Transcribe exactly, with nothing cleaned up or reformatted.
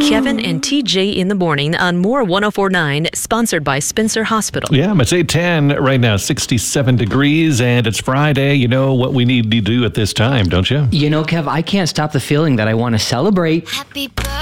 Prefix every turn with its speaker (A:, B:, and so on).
A: Kevin and T J in the morning on More one oh four point nine, sponsored by Spencer Hospital.
B: Yeah, it's eight ten right now, sixty-seven degrees, and it's Friday. You know what we need to do at this time, don't you?
C: You know, Kev, I can't stop the feeling that I want to celebrate.
D: Happy birthday.